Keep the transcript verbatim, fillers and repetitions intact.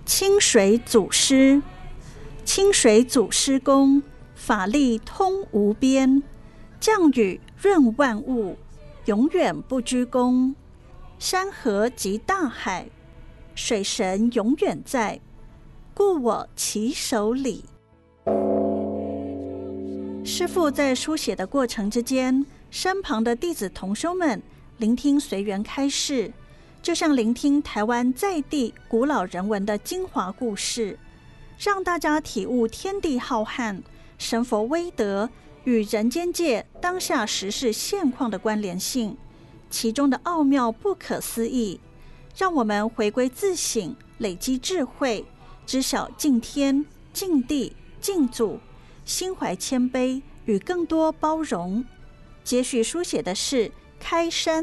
清水祖师，清水祖师宫，法力通无边，降雨润万物，永远不居功。山河及大海，水神永远在，故我其手里。师父在书写的过程之间，身旁的弟子同修们聆听随缘开示，就像聆听台湾在地古老人文的精华故事，让大家体悟天地浩瀚、神佛威德与人间界当下时事现况的关联性，其中的奥妙不可思议，让我们回归自省，累积智慧，知晓敬天、敬地、敬祖，心怀谦卑与更多包容。接续书写的是开山